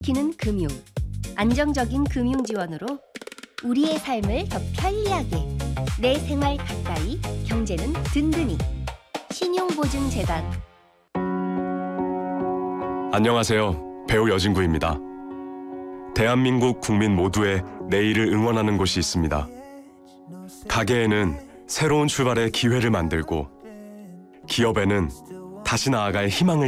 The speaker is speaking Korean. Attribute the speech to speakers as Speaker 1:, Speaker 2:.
Speaker 1: 지키는 금융, 안정적인 금융 지원으로 우리의 삶을 더 편리하게, 내 생활 가까이, 경제는 든든히. 신용보증재단.
Speaker 2: 안녕하세요. 배우 여진구입니다. 대한민국 국민 모두의 내일을 응원하는 곳이 있습니다. 가게에는 새로운 출발의 기회를 만들고, 기업에는 다시 나아갈 희망을